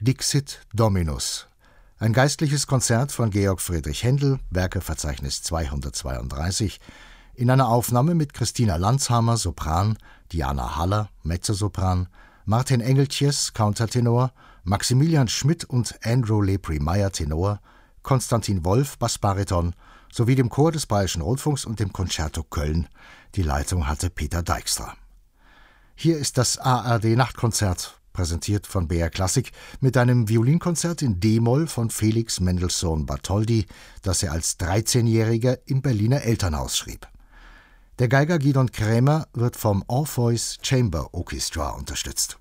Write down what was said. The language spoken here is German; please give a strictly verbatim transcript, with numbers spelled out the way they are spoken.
Dixit Dominus. Ein geistliches Konzert von Georg Friedrich Händel, Werkeverzeichnis zweihundertzweiunddreißig, in einer Aufnahme mit Christina Landshamer, Sopran, Diana Haller, Mezzosopran, Martin Engeltjes, Countertenor, Maximilian Schmidt und Andrew Lepri-Meyer, Tenor, Konstantin Wolf, Bassbariton, sowie dem Chor des Bayerischen Rundfunks und dem Concerto Köln. Die Leitung hatte Peter Dijkstra. Hier ist das A R D-Nachtkonzert, präsentiert von B R Klassik, mit einem Violinkonzert in D-Moll von Felix Mendelssohn Bartholdy, das er als dreizehnjähriger im Berliner Elternhaus schrieb. Der Geiger Gidon Krämer wird vom Orpheus Chamber Orchestra unterstützt.